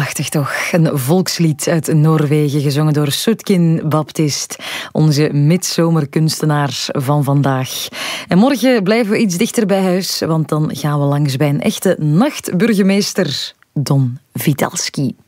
Prachtig toch? Een volkslied uit Noorwegen, gezongen door Sutkin Baptist, onze midzomerkunstenaar van vandaag. En morgen blijven we iets dichter bij huis, want dan gaan we langs bij een echte nachtburgemeester, Don Vitalski.